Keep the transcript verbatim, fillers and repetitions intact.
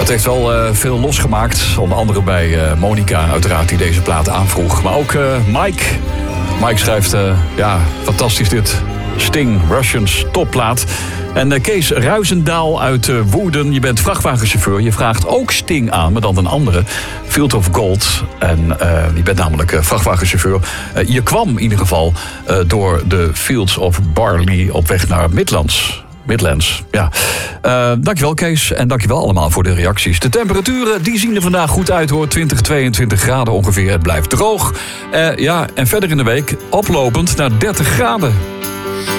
Het heeft wel uh, veel losgemaakt. Onder andere bij uh, Monica, uiteraard, die deze plaat aanvroeg. Maar ook uh, Mike. Mike schrijft, uh, ja, fantastisch dit. Sting, Russians, topplaat. En uh, Kees Ruizendaal uit uh, Woerden. Je bent vrachtwagenchauffeur. Je vraagt ook Sting aan, maar dan een andere. Field of Gold. En uh, je bent namelijk uh, vrachtwagenchauffeur. Uh, je kwam in ieder geval uh, door de Fields of Barley op weg naar Midlands. Midlands, ja. Uh, dankjewel Kees en dankjewel allemaal voor de reacties. De temperaturen, die zien er vandaag goed uit hoor. twintig, tweeëntwintig graden ongeveer. Het blijft droog. Uh, ja, en verder in de week oplopend naar dertig graden.